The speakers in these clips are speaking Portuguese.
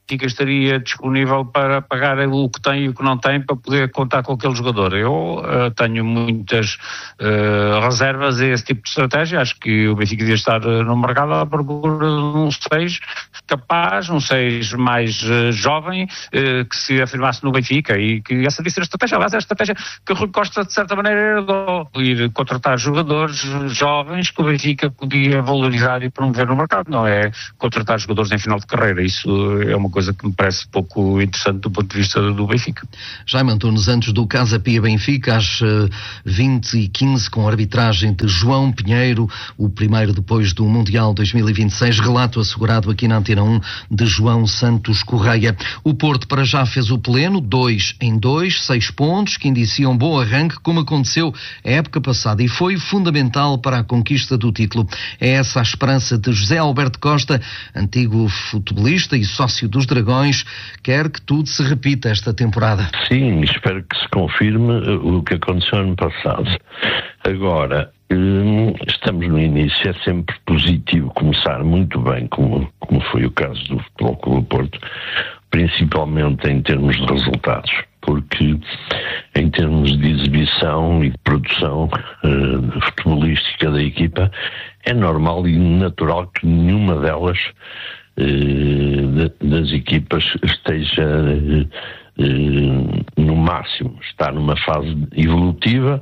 Benfica estaria disponível para pagar o que tem e o que não tem para poder contar com aquele jogador. Eu tenho muitas reservas a esse tipo de estratégia. Acho que o Benfica devia estar no mercado à procura de um 6 capaz, um 6 mais jovem, que se afirmasse no Benfica, e que essa devia ser a estratégia. Aliás, é a estratégia que o Rui Costa, de certa maneira, ir contratar jogadores jovens que o Benfica podia valorizar e promover no mercado. Não é contratar jogadores em final de carreira. Isso é uma coisa que me parece pouco interessante do ponto de vista do Benfica. Jaime Antunes, antes do Casa Pia Benfica, às 20h15, com a arbitragem de João Pinheiro, o primeiro depois do Mundial 2026, relato assegurado aqui na Antena 1 de João Santos Correia. O Porto para já fez o pleno, 2-2, 6 pontos, que indiciam um bom arranque, como aconteceu a época passada, e foi fundamental para a conquista do título. É essa a esperança de José Alberto Costa, antigo futebolista e sócio dos Dragões, quer que tudo se repita esta temporada. Sim, espero que se confirme o que aconteceu ano passado. Agora, estamos no início, é sempre positivo começar muito bem, como foi o caso do Futebol Clube do Porto, principalmente em termos de resultados, porque em termos de exibição e de produção futebolística da equipa, é normal e natural que nenhuma delas das equipas esteja no máximo, está numa fase evolutiva.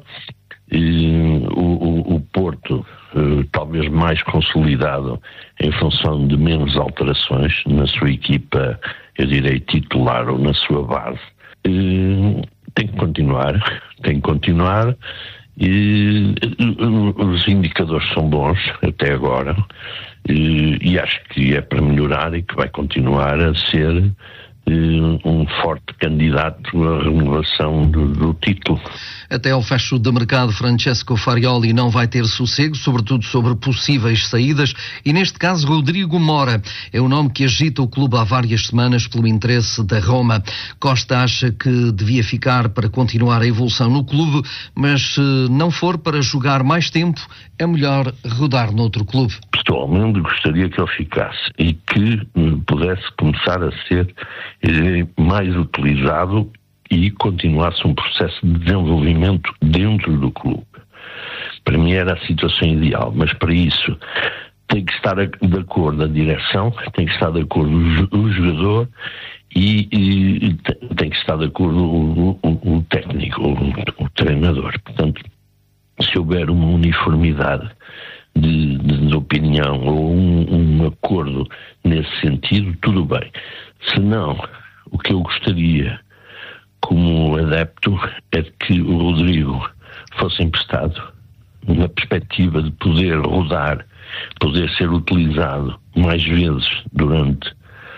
O Porto talvez mais consolidado em função de menos alterações na sua equipa, eu direi titular, ou na sua base. Tem que continuar e os indicadores são bons até agora, e acho que é para melhorar e que vai continuar a ser um forte candidato à renovação do título. Até ao fecho de mercado, Francesco Farioli não vai ter sossego, sobretudo sobre possíveis saídas, e neste caso Rodrigo Mora é o nome que agita o clube há várias semanas pelo interesse da Roma. Costa acha que devia ficar para continuar a evolução no clube, mas se não for para jogar mais tempo, é melhor rodar noutro clube. Pessoalmente gostaria que ele ficasse e que pudesse começar a ser mais utilizado e continuasse um processo de desenvolvimento dentro do clube. Para mim era a situação ideal, mas para isso tem que estar de acordo a direção, tem que estar de acordo o jogador e tem que estar de acordo o técnico, o treinador. Portanto, se houver uma uniformidade de opinião ou um acordo nesse sentido, tudo bem. Se não, o que eu gostaria como adepto é que o Rodrigo fosse emprestado na perspectiva de poder rodar, poder ser utilizado mais vezes durante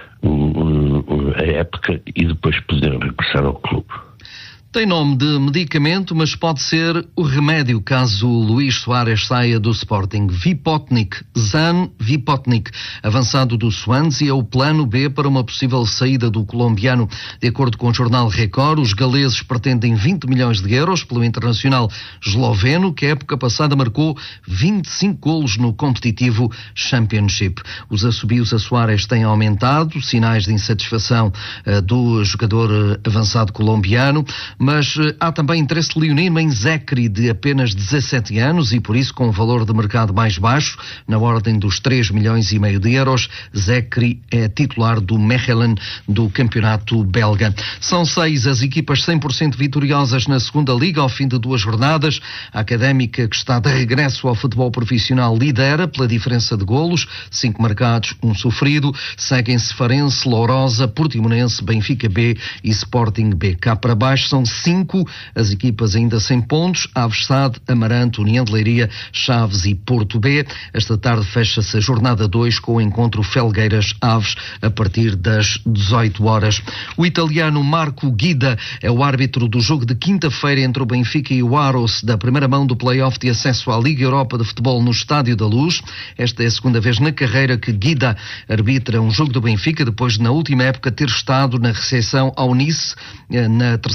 a época e depois poder regressar ao clube. Tem nome de medicamento, mas pode ser o remédio caso Luís Soares saia do Sporting. Vipotnik, Zan Vipotnik, avançado do Swansea, é o plano B para uma possível saída do colombiano. De acordo com o jornal Record, os galeses pretendem 20 milhões de euros pelo internacional esloveno, que a época passada marcou 25 golos no competitivo Championship. Os assobios a Soares têm aumentado, sinais de insatisfação do jogador avançado colombiano, mas há também interesse leonino em Zekri, de apenas 17 anos, e por isso com um valor de mercado mais baixo, na ordem dos 3,5 milhões de euros. Zekri é titular do Mechelen do campeonato belga. São 6 as equipas 100% vitoriosas na segunda liga ao fim de 2 jornadas. A Académica, que está de regresso ao futebol profissional, lidera pela diferença de golos, 5 marcados, 1 sofrido. Seguem-se Farense, Lourosa, Portimonense, Benfica B e Sporting B. Cá para baixo são 5 as equipas ainda sem pontos: Aves SAD, Amarante, União de Leiria, Chaves e Porto B. Esta tarde fecha-se a jornada 2 com o encontro Felgueiras-Aves a partir das 18 horas. O italiano Marco Guida é o árbitro do jogo de quinta-feira entre o Benfica e o Aros da primeira mão do play-off de acesso à Liga Europa de Futebol no Estádio da Luz. Esta é a segunda vez na carreira que Guida arbitra um jogo do Benfica, depois de na última época ter estado na recepção ao Nice na terceira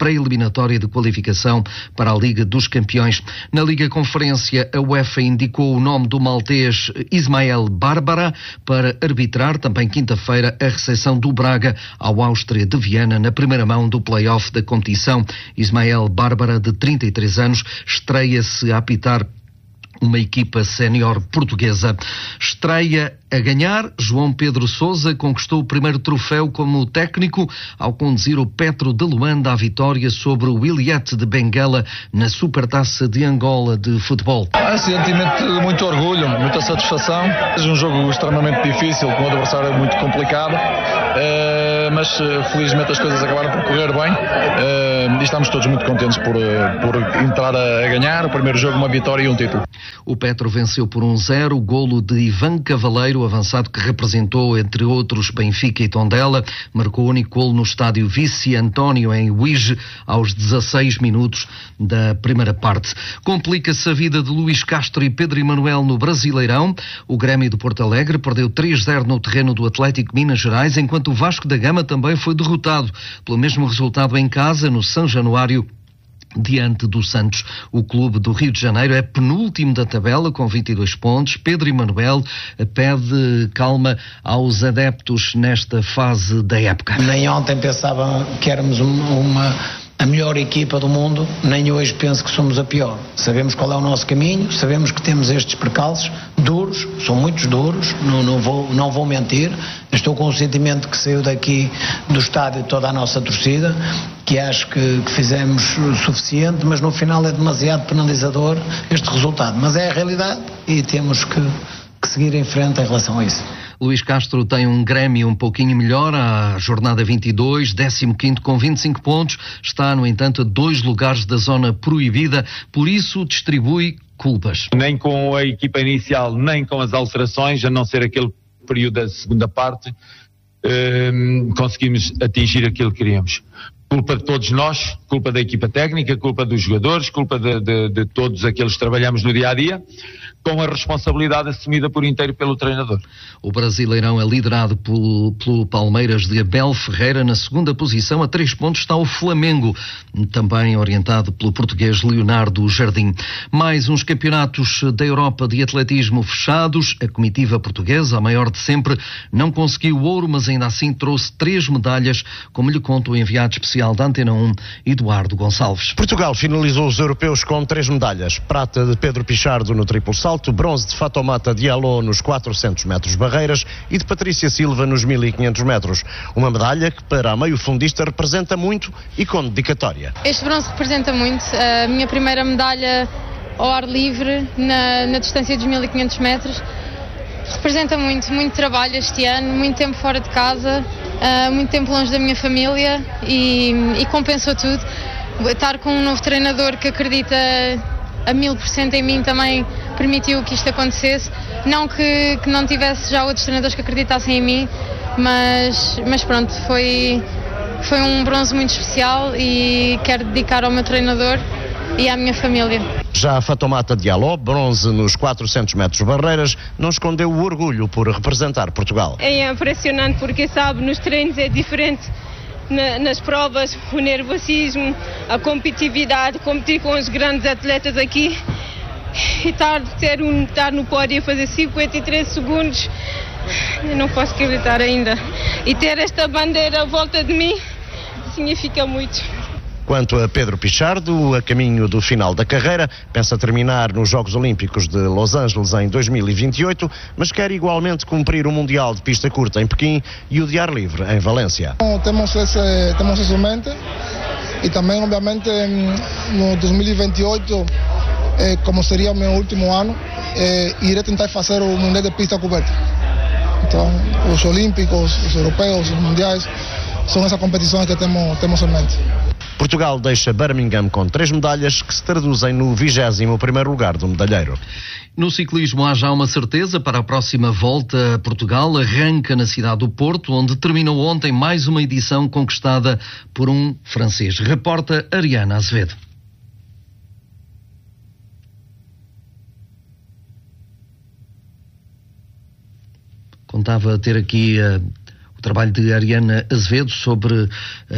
pré-eliminatória de qualificação para a Liga dos Campeões. Na Liga Conferência, a UEFA indicou o nome do maltês Ismael Bárbara para arbitrar também quinta-feira a recepção do Braga ao Áustria de Viana na primeira mão do play-off da competição. Ismael Bárbara, de 33 anos, estreia-se a apitar uma equipa sénior portuguesa. Estreia a ganhar, João Pedro Sousa conquistou o primeiro troféu como técnico ao conduzir o Petro de Luanda à vitória sobre o Wiliete de Benguela na Supertaça de Angola de futebol. É sentimento de muito orgulho, muita satisfação. É um jogo extremamente difícil, com um adversário muito complicado, mas felizmente as coisas acabaram por correr bem e estamos todos muito contentes por entrar a ganhar o primeiro jogo, uma vitória e um título. O Petro venceu por 1-0, o golo de Ivan Cavaleiro, avançado que representou, entre outros, Benfica e Tondela, marcou o único golo no estádio Vice António, em Uige, aos 16 minutos da primeira parte. Complica-se a vida de Luís Castro e Pedro Emanuel no Brasileirão. O Grêmio de Porto Alegre perdeu 3-0 no terreno do Atlético Minas Gerais, enquanto o Vasco da Gama também foi derrotado pelo mesmo resultado em casa, no São Januário, diante do Santos. O clube do Rio de Janeiro é penúltimo da tabela com 22 pontos. Pedro Emanuel pede calma aos adeptos nesta fase da época. Nem ontem pensavam que éramos a melhor equipa do mundo, nem hoje penso que somos a pior. Sabemos qual é o nosso caminho, sabemos que temos estes percalços duros, são muitos duros, não vou mentir. Estou com o sentimento que saiu daqui do estádio toda a nossa torcida, que acho que fizemos o suficiente, mas no final é demasiado penalizador este resultado. Mas é a realidade e temos que seguir em frente em relação a isso. Luís Castro tem um Grêmio um pouquinho melhor, à jornada 22, 15º com 25 pontos, está, no entanto, a 2 lugares da zona proibida, por isso distribui culpas. Nem com a equipa inicial, nem com as alterações, a não ser aquele período da segunda parte, conseguimos atingir aquilo que queríamos. Culpa de todos nós, culpa da equipa técnica, culpa dos jogadores, culpa de todos aqueles que trabalhamos no dia-a-dia, com a responsabilidade assumida por inteiro pelo treinador. O Brasileirão é liderado pelo Palmeiras de Abel Ferreira. Na segunda posição, a 3 pontos, está o Flamengo, também orientado pelo português Leonardo Jardim. Mais uns campeonatos da Europa de atletismo fechados. A comitiva portuguesa, a maior de sempre, não conseguiu ouro, mas ainda assim trouxe 3 medalhas, como lhe conta o enviado especial da Antena 1, Eduardo Gonçalves. Portugal finalizou os europeus com 3 medalhas. Prata de Pedro Pichardo no triplo salto, bronze de Fatoumata Diallo nos 400 metros barreiras e de Patrícia Silva nos 1500 metros. Uma medalha que para a meio-fundista representa muito e com dedicatória. Este bronze representa muito. A minha primeira medalha ao ar livre na distância dos 1500 metros. Representa muito trabalho este ano, muito tempo fora de casa, muito tempo longe da minha família e compensou tudo. Estar com um novo treinador que acredita a 1000% em mim também permitiu que isto acontecesse. Não que não tivesse já outros treinadores que acreditassem em mim, mas pronto, foi um bronze muito especial e quero dedicar ao meu treinador e à minha família. Já a Fatoumata Diallo, bronze nos 400 metros barreiras, não escondeu o orgulho por representar Portugal. É impressionante porque, sabe, nos treinos é diferente. Nas provas, o nervosismo, a competitividade, competir com os grandes atletas aqui e estar no pódio e fazer 53 segundos, eu não posso acreditar ainda. E ter esta bandeira à volta de mim significa muito. Quanto a Pedro Pichardo, a caminho do final da carreira, pensa terminar nos Jogos Olímpicos de Los Angeles em 2028, mas quer igualmente cumprir o Mundial de Pista Curta em Pequim e o de Ar Livre em Valência. Temos isso em mente e também, obviamente, no 2028, como seria o meu último ano, irei tentar fazer o Mundial de Pista Coberta. Então, os Olímpicos, os Europeus, os Mundiais, são essas competições que temos em mente. Portugal deixa Birmingham com 3 medalhas que se traduzem no 21º lugar do medalheiro. No ciclismo há já uma certeza para a próxima volta a Portugal. Arranca na cidade do Porto, onde terminou ontem mais uma edição conquistada por um francês. Reporta Ariana Azevedo. Contava ter aqui O trabalho de Ariana Azevedo sobre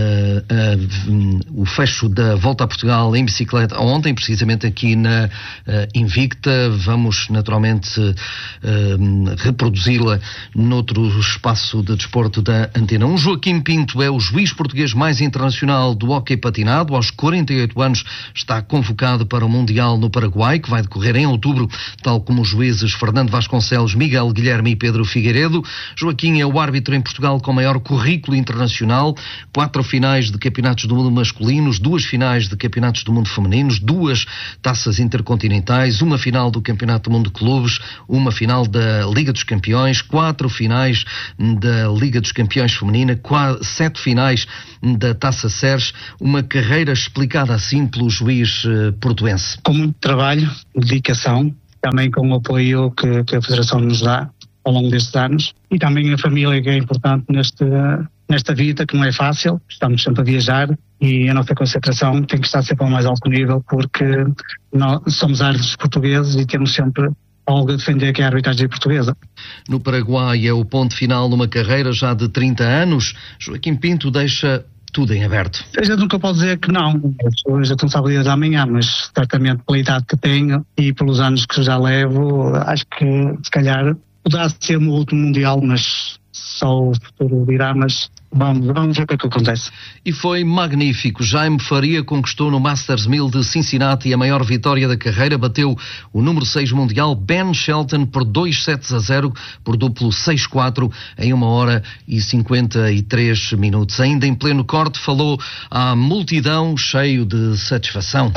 o fecho da Volta a Portugal em bicicleta ontem, precisamente aqui na Invicta. Vamos naturalmente reproduzi-la noutro espaço de desporto da Antena 1. Joaquim Pinto é o juiz português mais internacional do hóquei patinado. Aos 48 anos está convocado para o Mundial no Paraguai, que vai decorrer em outubro, tal como os juízes Fernando Vasconcelos, Miguel Guilherme e Pedro Figueiredo. Joaquim é o árbitro em Portugal com maior currículo internacional, 4 finais de campeonatos do mundo masculinos, 2 finais de campeonatos do mundo femininos, 2 taças intercontinentais, 1 final do Campeonato do Mundo de Clubes, 1 final da Liga dos Campeões, 4 finais da Liga dos Campeões feminina, 7 finais da Taça Seres, uma carreira explicada assim pelo juiz portuense. Com muito trabalho, dedicação, também com o apoio que a Federação nos dá ao longo destes anos, e também a família, que é importante nesta vida, que não é fácil. Estamos sempre a viajar e a nossa concentração tem que estar sempre ao mais alto nível, porque nós somos árbitros portugueses e temos sempre algo a defender, que é a arbitragem portuguesa. No Paraguai é o ponto final numa carreira já de 30 anos. Joaquim Pinto deixa tudo em aberto. A gente nunca pode dizer que não. A gente não sabe o dia de amanhã, mas certamente pela idade que tenho e pelos anos que já levo, acho que se calhar poderá ser o meu último Mundial, mas só o futuro dirá, mas vamos ver o que é que acontece. E foi magnífico. Jaime Faria conquistou no Masters 1000 de Cincinnati a maior vitória da carreira. Bateu o número 6 mundial Ben Shelton por 2-7-0 por duplo 6-4 em 1 hora e 53 minutos. Ainda em pleno corte, falou à multidão cheio de satisfação.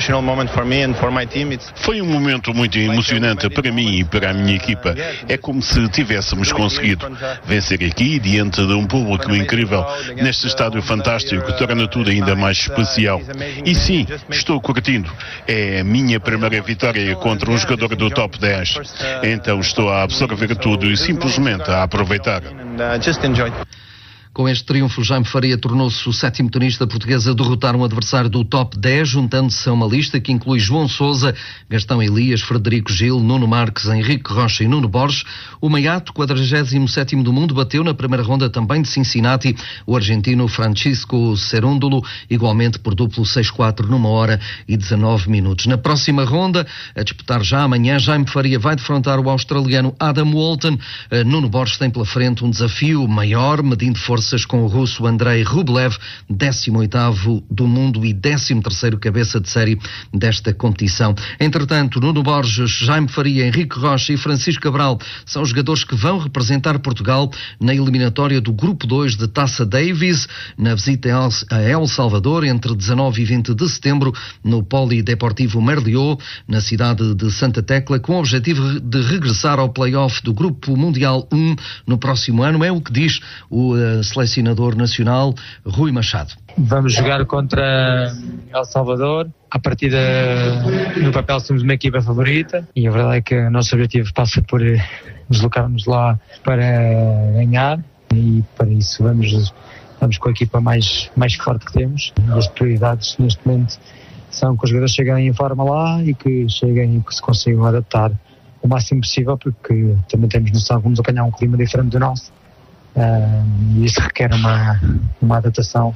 Foi um momento muito emocionante para mim e para a minha equipa. É como se tivéssemos conseguido vencer aqui diante de um público incrível, neste estádio fantástico, torna tudo ainda mais especial. E sim, estou curtindo. É a minha primeira vitória contra um jogador do top 10. Então estou a absorver tudo e simplesmente a aproveitar. Com este triunfo, Jaime Faria tornou-se o 7º tenista português a derrotar um adversário do top 10, juntando-se a uma lista que inclui João Sousa, Gastão Elias, Frederico Gil, Nuno Marques, Henrique Rocha e Nuno Borges. O maiato, 47º do mundo, bateu na primeira ronda também de Cincinnati o argentino Francisco Cerúndolo, igualmente por duplo 6-4 numa hora e 19 minutos. Na próxima ronda, a disputar já amanhã, Jaime Faria vai defrontar o australiano Adam Walton. Nuno Borges tem pela frente um desafio maior, medindo forças com o russo Andrei Rublev, 18º do mundo e 13º cabeça de série desta competição. Entretanto, Nuno Borges, Jaime Faria, Henrique Rocha e Francisco Cabral são os jogadores que vão representar Portugal na eliminatória do Grupo 2 de Taça Davis, na visita a El Salvador entre 19 e 20 de setembro no Polideportivo Merliot, na cidade de Santa Tecla, com o objetivo de regressar ao play-off do Grupo Mundial 1 no próximo ano. É o que diz o selecionador nacional Rui Machado. Vamos jogar contra El Salvador. À partida, no papel, somos uma equipa favorita e a verdade é que o nosso objetivo passa por deslocarmos lá para ganhar, e para isso vamos com a equipa mais forte que temos. E as prioridades neste momento são que os jogadores cheguem em forma lá e que cheguem e que se consigam adaptar o máximo possível, porque também temos noção que vamos apanhar um clima diferente do nosso. E isso requer uma adaptação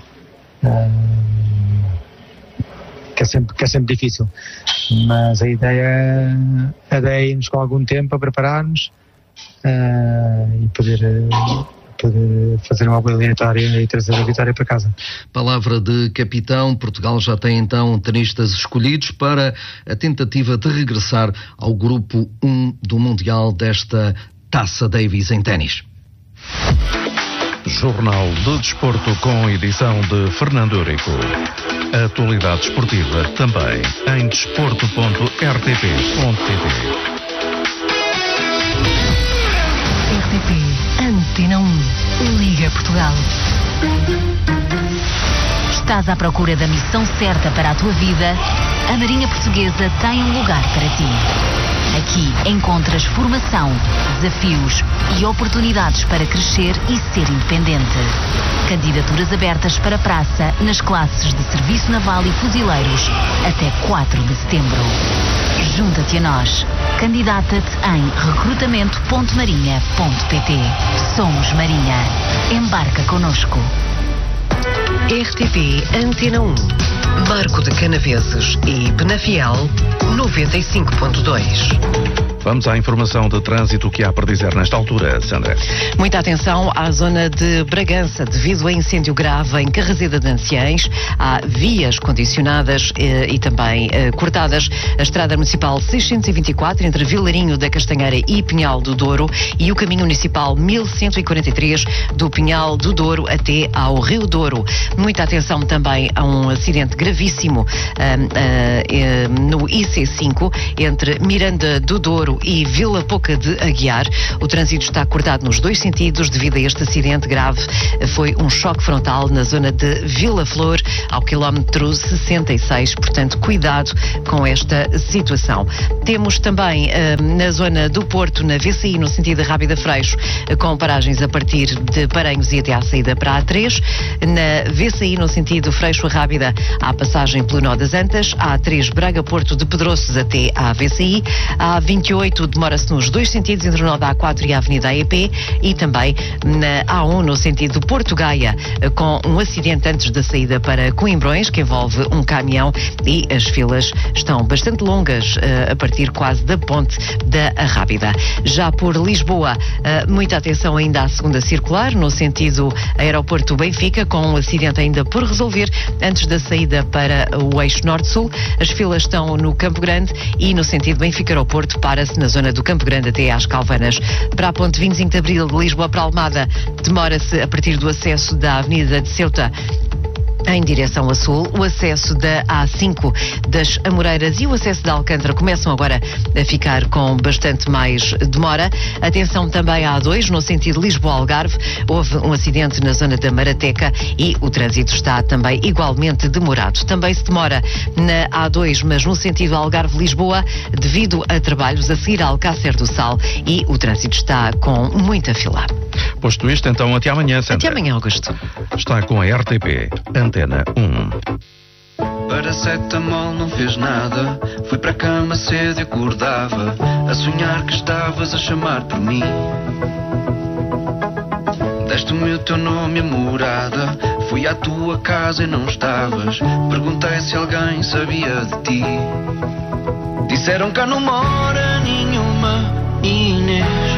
que é sempre difícil, mas a ideia é irmos com algum tempo a prepararmos e poder fazer uma boa eliminatória e trazer a vitória para casa. Palavra de capitão. Portugal já tem então tenistas escolhidos para a tentativa de regressar ao grupo 1 do Mundial desta Taça Davis em ténis. Jornal de Desporto com edição de Fernando Eurico. A atualidade esportiva também em desporto.rtp.pt. RTP Antena 1, Liga Portugal. Estás à procura da missão certa para a tua vida? A Marinha Portuguesa tem um lugar para ti. Aqui encontras formação, desafios e oportunidades para crescer e ser independente. Candidaturas abertas para praça nas classes de Serviço Naval e Fuzileiros até 4 de setembro. Junta-te a nós. Candidata-te em recrutamento.marinha.pt. Somos Marinha. Embarca connosco. RTP Antena 1. Barco de Canaveses e Penafiel 95.2. Vamos à informação de trânsito que há para dizer nesta altura, Sandra. Muita atenção à zona de Bragança, devido a incêndio grave em Carraseda de Anciães. Há vias condicionadas e também cortadas. A estrada municipal 624 entre Vilarinho da Castanheira e Pinhal do Douro e o caminho municipal 1143 do Pinhal do Douro até ao Rio Douro. Muita atenção também a um acidente gravíssimo no IC5 entre Miranda do Douro e Vila Pouca de Aguiar. O trânsito está cortado nos dois sentidos devido a este acidente grave. Foi um choque frontal na zona de Vila Flor, ao quilómetro 66. Portanto, cuidado com esta situação. Temos também na zona do Porto, na VCI, no sentido de Rábida Freixo, com paragens a partir de Paranhos e até à saída para a A3. Na VCI, no sentido Freixo a Rábida, há passagem pelo Nó das Antas. A A3 Braga-Porto de Pedroços até à VCI. A A28 demora-se nos dois sentidos entre o Nó da A4 e a Avenida AEP, e também na A1 no sentido Porto-Gaia, com um acidente antes da saída para Coimbrões, que envolve um caminhão, e as filas estão bastante longas a partir quase da ponte da Rábida. Já por Lisboa, muita atenção ainda à segunda circular, no sentido Aeroporto Benfica, com um acidente ainda por resolver antes da saída para o eixo Norte-Sul. As filas estão no Campo Grande e no sentido Benfica-Aeroporto para-se na zona do Campo Grande até às Calvanas. Para a ponte 25 de Abril de Lisboa para Almada, demora-se a partir do acesso da Avenida de Ceuta em direção a sul. O acesso da A5 das Amoreiras e o acesso da Alcântara começam agora a ficar com bastante mais demora. Atenção também à A2 no sentido Lisboa-Algarve. Houve um acidente na zona da Marateca e o trânsito está também igualmente demorado. Também se demora na A2, mas no sentido Algarve-Lisboa, devido a trabalhos a seguir a Alcácer do Sal, e o trânsito está com muita fila. Posto isto, então até amanhã, Sandra. Até amanhã, Augusto. Está com a RTP Antena 1. Paracetamol não fez nada. Fui para a cama cedo e acordava a sonhar que estavas a chamar por mim. Deste-me o teu nome e a morada. Fui à tua casa e não estavas. Perguntei se alguém sabia de ti. Disseram que não mora nenhuma Inês.